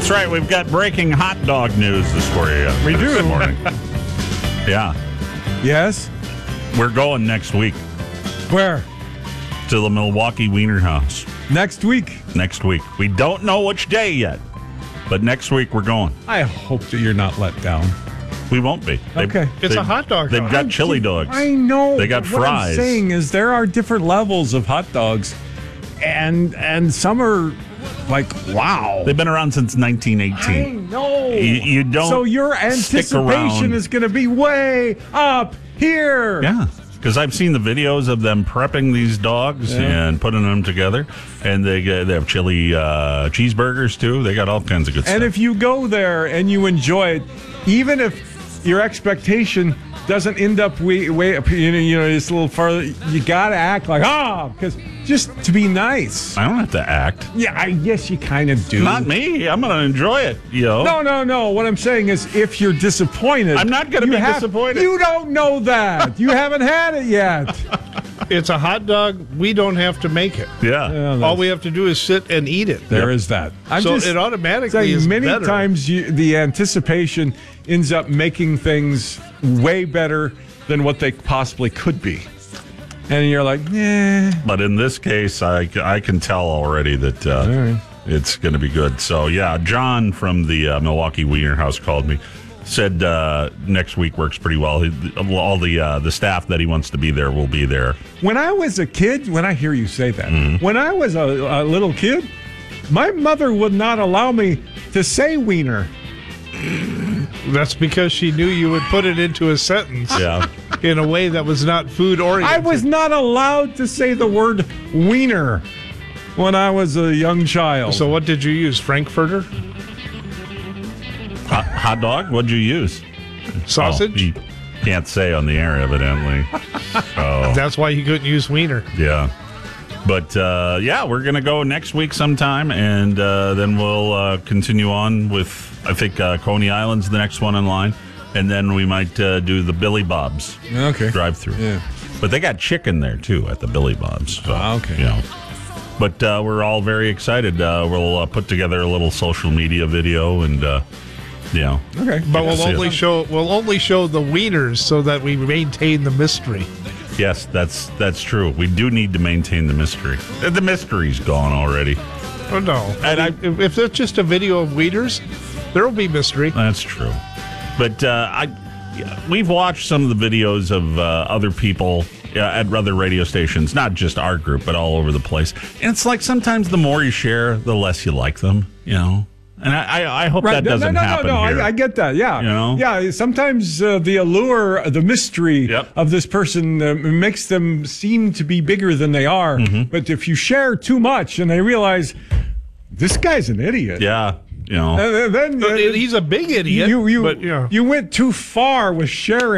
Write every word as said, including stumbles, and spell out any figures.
That's right. We've got breaking hot dog news this for you. We do. This morning. Yeah. Yes? We're going next week Where? to the Milwaukee Wiener House. Next week? Next week. We don't know which day yet, but next week we're going. I hope that you're not let down. We won't be. They- Okay. It's they- a hot dog. They've dog. got chili dogs. I know. They got but what fries. I'm saying is there are different levels of hot dogs, and and some are like, wow. They've been around since nineteen I eighteen. know. You, you don't. So your stick around. anticipation is going to be way up here. Yeah, because I've seen the videos of them prepping these dogs Yeah. and putting them together, and they get, they have chili uh, cheeseburgers too. They got all kinds of good And stuff. if you go there and you enjoy it, even if your expectation doesn't end up way, way up, you know, you know, it's a little farther, you got to act like, ah, because just to be nice. I don't have to act. Yeah, I guess you kind of do. Not me. I'm going to enjoy it. You know. No, no, no. What I'm saying is if you're disappointed. I'm not gonna you be have- disappointed. You don't know that. You haven't had it yet. It's a hot dog. We don't have to make it. Yeah. Yeah, All we have to do is sit and eat it. There Yep. is that. I'm so just it automatically saying is many better. times you, the anticipation ends up making things way better than what they possibly could be. And you're like, eh. But in this case, I, I can tell already that uh, All right. it's going to be good. So, yeah, John from the uh, Milwaukee Wiener House called me. Said uh, next week works pretty well. He, all the uh, the staff that he wants to be there will be there. When I was a kid, when I hear you say that, Mm-hmm. when I was a, a little kid, my mother would not allow me to say wiener. That's because she knew you would put it into a sentence Yeah. in a way that was not food oriented. I was not allowed to say the word wiener when I was a young child. So what did you use? Frankfurter? hot, hot dog? What'd you use? Sausage? Oh, you can't say on the air, evidently. So, That's why you couldn't use wiener. yeah. But, uh, yeah, we're going to go next week sometime, and uh, then we'll uh, continue on with, I think, uh, Coney Island's the next one in line, and then we might uh, do the Billy Bob's Okay. drive-through. Yeah. But they got chicken there, too, at the Billy Bob's. So, Ah, okay. You know. But uh, we're all very excited. Uh, we'll uh, put together a little social media video, and, uh, you know. Okay. But we'll see only it. show we'll only show the wieners so that we maintain the mystery. Yes, that's that's true. We do need to maintain the mystery. Uh, The mystery's gone already. Oh no! And I mean, if, if it's just a video of wieners, there will be mystery. That's true. But uh, I, yeah, we've watched some of the videos of uh, other people uh, at other radio stations, not just our group, but all over the place. And it's like sometimes the more you share, the less you like them. You know. And I, I, I hope that No, doesn't no, no, happen no, here. I, I get that. Yeah, You know? yeah. Sometimes uh, the allure, the mystery Yep. of this person uh, makes them seem to be bigger than they are. Mm-hmm. But if you share too much, and they realize this guy's an idiot, Yeah, you know. uh, then uh, He's a big idiot. you you but, you know. you went too far with sharing.